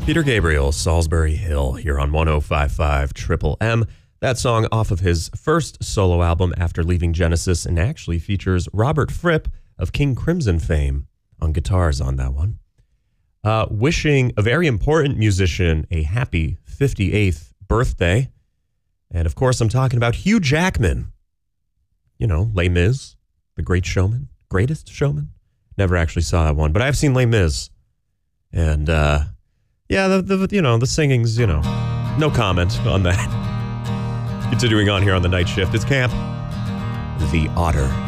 Peter Gabriel, Salisbury Hill, here on 105.5 Triple M. That song off of his first solo album after leaving Genesis, and actually features Robert Fripp of King Crimson fame on guitars on that one. Wishing a very important musician a happy 58th birthday. And of course, I'm talking about Hugh Jackman. You know, Les Mis, the great showman, greatest showman. Never actually saw that one, but I've seen Les Mis. And, yeah, the singing's, no comment on that. Continuing on here on the night shift, it's Camp The Otter.